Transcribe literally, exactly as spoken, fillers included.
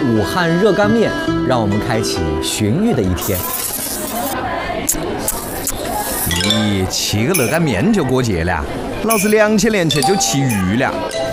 武汉热干面，让我们开启寻玉的一天。 咦，吃个热干面就过节了？老子两千年前就吃鱼了。